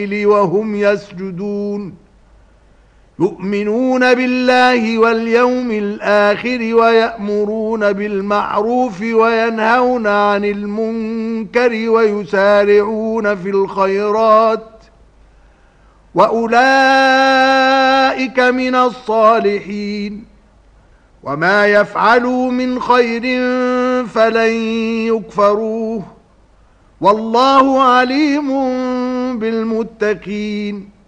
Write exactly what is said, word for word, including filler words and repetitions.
وهم يسجدون يؤمنون بالله واليوم الآخر ويأمرون بالمعروف وينهون عن المنكر ويسارعون في الخيرات وأولئك من الصالحين وما يفعلوا من خير فلن يكفروه والله عليم بالمتقين